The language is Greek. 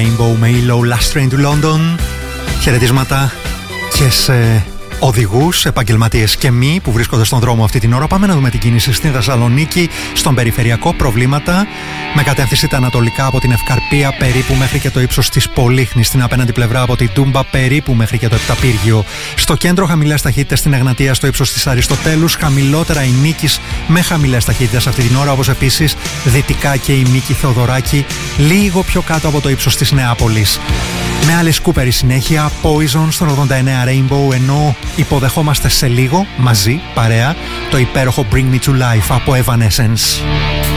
Rainbow με Elo, Last Train to London. Χαιρετίσματα και σε οδηγούς, επαγγελματίες και μη που βρίσκονται στον δρόμο αυτή την ώρα. Πάμε να δούμε την κίνηση στην Θεσσαλονίκη, στον περιφερειακό. Προβλήματα με κατεύθυνση τα ανατολικά από την Ευκαρπία περίπου μέχρι και το ύψος της Πολύχνης, στην απέναντι πλευρά από την Τούμπα περίπου μέχρι και το Επταπύργιο. Στο κέντρο χαμηλές ταχύτητες στην Εγνατία στο ύψος της Αριστοτέλους, χαμηλότερα η Νίκης με χαμηλές ταχύτητες αυτή την ώρα, όπως επίσης δυτικά και η Μίκη Θεοδωράκη λίγο πιο κάτω από το ύψος της Νεάπολης. Με Alice Cooper η συνέχεια, Poison στον 89 Rainbow, ενώ υποδεχόμαστε σε λίγο μαζί, παρέα, το υπέροχο Bring Me to Life από Evanescence.